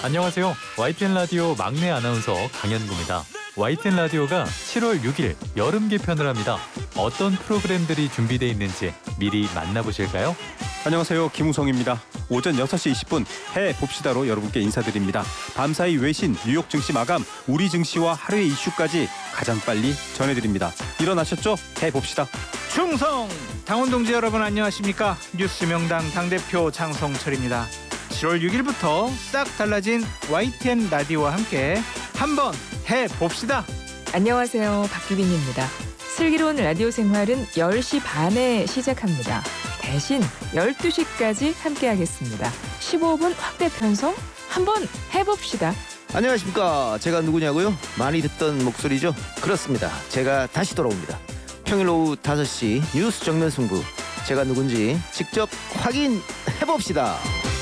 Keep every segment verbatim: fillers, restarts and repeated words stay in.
안녕하세요. 와이티엔 라디오 막내 아나운서 강현구입니다. 와이티엔 라디오가 칠월 육일 여름 개편을 합니다. 어떤 프로그램들이 준비되어 있는지 미리 만나보실까요? 안녕하세요. 김우성입니다. 오전 여섯 시 이십 분 해봅시다로 여러분께 인사드립니다. 밤사이 외신, 뉴욕 증시 마감, 우리 증시와 하루의 이슈까지 가장 빨리 전해드립니다. 일어나셨죠? 해봅시다. 충성! 당원동지 여러분 안녕하십니까? 뉴스 명당 당대표 장성철입니다. 칠월 육일부터 싹 달라진 와이티엔 라디오와 함께 한번 해봅시다. 안녕하세요. 박규빈입니다. 슬기로운 라디오 생활은 열 시 반에 시작합니다. 대신 열두 시까지 함께하겠습니다. 십오 분 확대 편성 한번 해봅시다. 안녕하십니까. 제가 누구냐고요? 많이 듣던 목소리죠? 그렇습니다. 제가 다시 돌아옵니다. 평일 오후 다섯 시 뉴스 정면 승부. 제가 누군지 직접 확인해봅시다.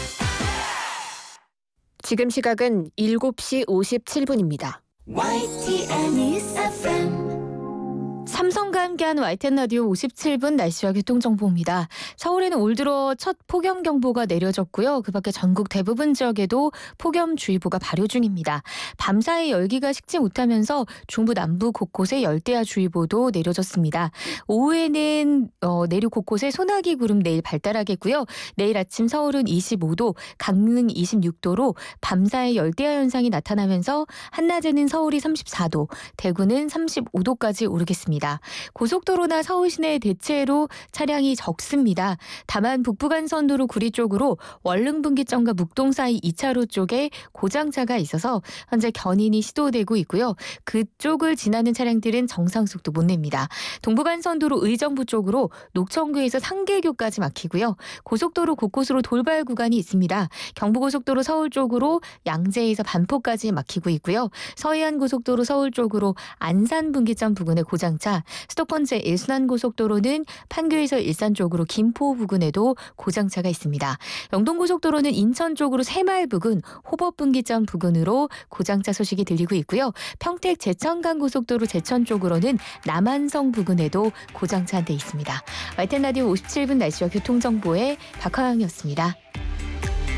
지금 시각은 일곱 시 오십칠 분입니다. 와이티엔 News 에프엠. 삼성과 함께하는 와이티엔 라디오 오십칠 분 날씨와 교통정보입니다. 서울에는 올 들어 첫 폭염경보가 내려졌고요. 그 밖에 전국 대부분 지역에도 폭염주의보가 발효 중입니다. 밤사이 열기가 식지 못하면서 중부 남부 곳곳에 열대야주의보도 내려졌습니다. 오후에는 어, 내륙 곳곳에 소나기 구름 내일 발달하겠고요. 내일 아침 서울은 이십오 도, 강릉 이십육 도로 밤사이 열대야 현상이 나타나면서 한낮에는 서울이 삼십사 도, 대구는 삼십오 도까지 오르겠습니다. 고속도로나 서울 시내 대체로 차량이 적습니다. 다만 북부간선도로 구리 쪽으로 월릉분기점과 묵동 사이 이 차로 쪽에 고장차가 있어서 현재 견인이 시도되고 있고요. 그쪽을 지나는 차량들은 정상 속도 못 냅니다. 동부간선도로 의정부 쪽으로 녹천구에서 상계교까지 막히고요. 고속도로 곳곳으로 돌발 구간이 있습니다. 경부고속도로 서울 쪽으로 양재에서 반포까지 막히고 있고요. 서해안고속도로 서울 쪽으로 안산분기점 부근에 고장차, 수도권 제일 순환고속도로는 판교에서 일산 쪽으로 김포 부근에도 고장차가 있습니다. 영동고속도로는 인천 쪽으로 새마을 부근, 호법분기점 부근으로 고장차 소식이 들리고 있고요. 평택 제천간 고속도로 제천 쪽으로는 남한성 부근에도 고장차 한 대 있습니다. 와이티엔 라디오 오십칠 분 날씨와 교통정보의 박화영이었습니다.